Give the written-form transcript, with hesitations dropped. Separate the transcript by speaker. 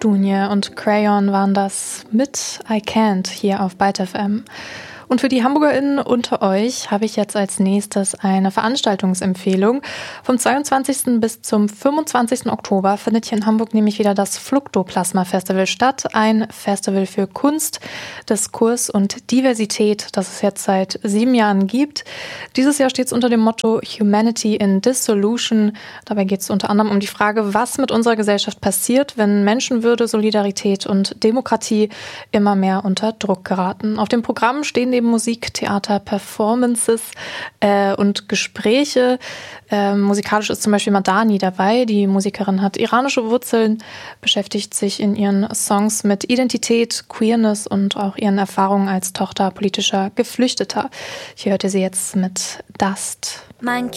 Speaker 1: Dunje und Crayon waren das mit I Can't hier auf Byte FM. Und für die HamburgerInnen unter euch habe ich jetzt als nächstes eine Veranstaltungsempfehlung. Vom 22. bis zum 25. Oktober findet hier in Hamburg nämlich wieder das Fluktoplasma-Festival statt. Ein Festival für Kunst, Diskurs und Diversität, das es jetzt seit 7 Jahren gibt. Dieses Jahr steht es unter dem Motto Humanity in Dissolution. Dabei geht es unter anderem um die Frage, was mit unserer Gesellschaft passiert, wenn Menschenwürde, Solidarität und Demokratie immer mehr unter Druck geraten. Auf dem Programm stehen neben Musik, Theater, Performances und Gespräche. Musikalisch ist zum Beispiel Madani dabei. Die Musikerin hat iranische Wurzeln, beschäftigt sich in ihren Songs mit Identität, Queerness und auch ihren Erfahrungen als Tochter politischer Geflüchteter. Hier hört ihr sie jetzt mit Dust.
Speaker 2: Mein